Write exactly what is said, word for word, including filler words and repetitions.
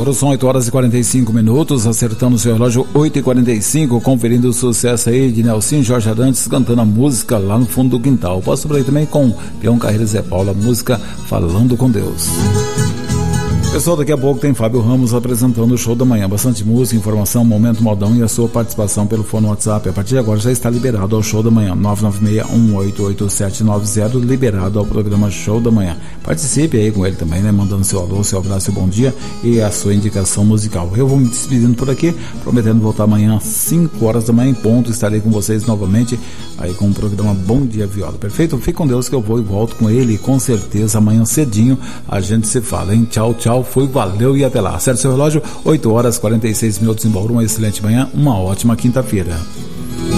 Bauru, são oito horas e quarenta e cinco minutos, acertando o seu relógio oito e quarenta e cinco, conferindo o sucesso aí de Nelson Jorge Arantes cantando a música Lá no Fundo do Quintal. Posso por aí também com Peão Carreira Zé Paulo, a música Falando com Deus. Pessoal, daqui a pouco tem Fábio Ramos apresentando o show da manhã. Bastante música, informação, momento modão e a sua participação pelo fone WhatsApp. A partir de agora já está liberado ao show da manhã. nove nove seis, um oito oito sete nove zero, liberado ao programa Show da Manhã. Participe aí com ele também, né? Mandando seu alô, seu abraço, seu bom dia e a sua indicação musical. Eu vou me despedindo por aqui, prometendo voltar amanhã às cinco horas da manhã em ponto. Estarei com vocês novamente aí com o programa Bom Dia Viola. Perfeito? Fique com Deus que eu vou e volto com ele e com certeza amanhã cedinho a gente se fala, hein? Tchau, tchau. Foi, valeu e até lá. Certo seu relógio, oito horas e quarenta e seis minutos em Bauru. Uma excelente manhã, uma ótima quinta-feira.